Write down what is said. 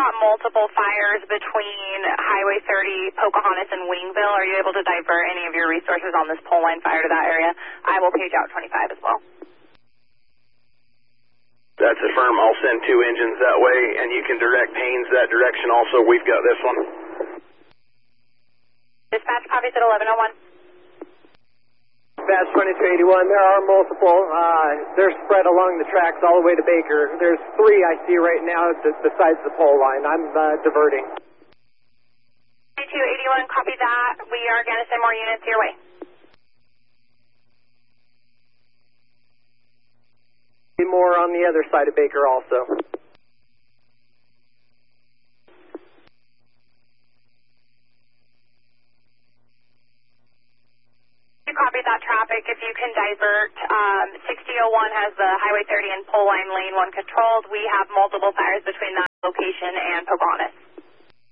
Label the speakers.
Speaker 1: got multiple fires between Highway 30, Pocahontas, and Wingville. Are you able to divert any of your resources on this pole line fire to that area? I will page out 25 as well.
Speaker 2: That's affirmed. I'll send 2 engines that way, and you can direct Haynes that direction also. We've got this one.
Speaker 1: Dispatch copies at 1101.
Speaker 3: Dispatch 2281, there are multiple. They're spread along the tracks all the way to Baker. There's 3 I see right now besides the pole line. I'm diverting.
Speaker 1: 2281, copy that. We are going to send more units your way.
Speaker 3: More on the other side of Baker also.
Speaker 1: Copy that traffic. If you can divert, 6001 has the Highway 30 and pole line lane 1 controlled. We have multiple fires between that location and Pocahontas.